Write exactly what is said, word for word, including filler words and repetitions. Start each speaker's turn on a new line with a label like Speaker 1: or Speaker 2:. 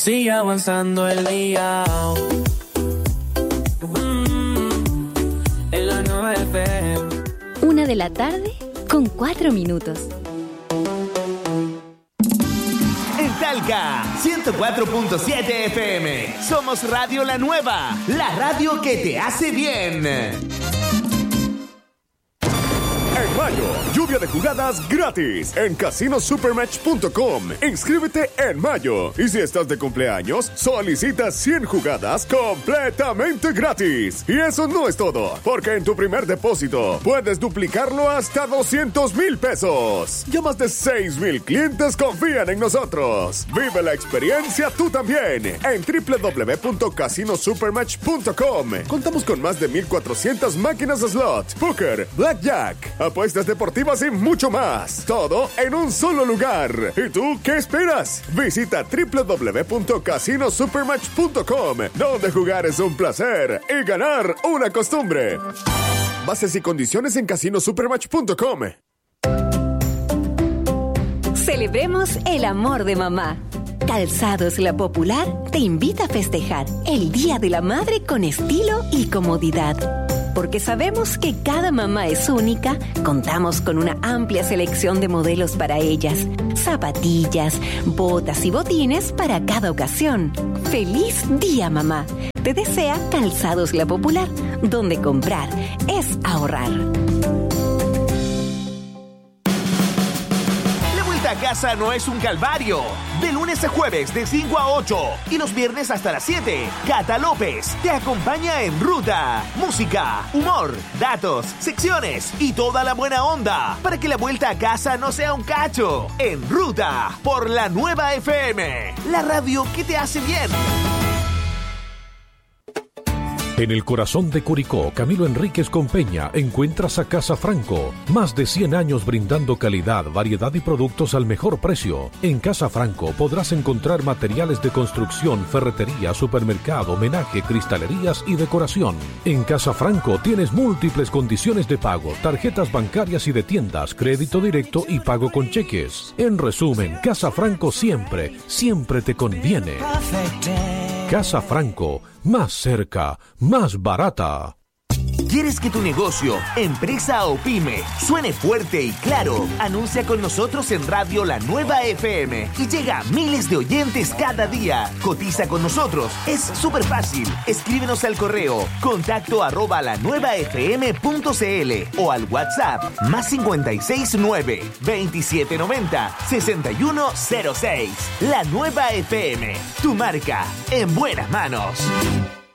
Speaker 1: Sigue avanzando el día. Mm, en la nueva F M.
Speaker 2: Una de la tarde con cuatro minutos.
Speaker 3: En Talca, ciento cuatro punto siete F M. Somos Radio La Nueva, la radio que te hace bien.
Speaker 4: En mayo, lluvia de jugadas gratis en casino supermatch punto com. Inscríbete en mayo. Y si estás de cumpleaños, solicita cien jugadas completamente gratis. Y eso no es todo, porque en tu primer depósito puedes duplicarlo hasta doscientos mil pesos. Ya más de seis mil clientes confían en nosotros. Vive la experiencia tú también en doble u doble u doble u punto casino supermatch punto com. Contamos con más de mil cuatrocientas máquinas de slot, póker, blackjack, apuestas deportivas y mucho más. Todo en un solo lugar. ¿Y tú qué esperas? Visita doble u doble u doble u punto casino supermatch punto com, donde jugar es un placer y ganar una costumbre. Bases y condiciones en casino supermatch punto com.
Speaker 5: Celebremos el amor de mamá. Calzados La Popular te invita a festejar el Día de la Madre con estilo y comodidad. Porque sabemos que cada mamá es única, contamos con una amplia selección de modelos para ellas. Zapatillas, botas y botines para cada ocasión. ¡Feliz Día, mamá! Te desea Calzados La Popular, donde comprar es ahorrar.
Speaker 3: A casa no es un calvario. De lunes a jueves de cinco a ocho y los viernes hasta las siete. Cata López te acompaña en Ruta. Música, humor, datos, secciones y toda la buena onda para que la vuelta a casa no sea un cacho. En Ruta por la Nueva F M, la radio que te hace bien.
Speaker 6: En el corazón de Curicó, Camilo Enríquez con Peña, encuentras a Casa Franco. Más de cien años brindando calidad, variedad y productos al mejor precio. En Casa Franco podrás encontrar materiales de construcción, ferretería, supermercado, homenaje, cristalerías y decoración. En Casa Franco tienes múltiples condiciones de pago, tarjetas bancarias y de tiendas, crédito directo y pago con cheques. En resumen, Casa Franco siempre, siempre te conviene. Casa Franco, más cerca, más barata.
Speaker 3: ¿Quieres que tu negocio, empresa o pyme suene fuerte y claro? Anuncia con nosotros en Radio La Nueva F M y llega a miles de oyentes cada día. Cotiza con nosotros, es súper fácil. Escríbenos al correo contacto arroba la nueva f m punto c l o al WhatsApp más cincuenta y seis nueve, veintisiete noventa, sesenta y uno cero seis. La Nueva F M, tu marca en buenas manos.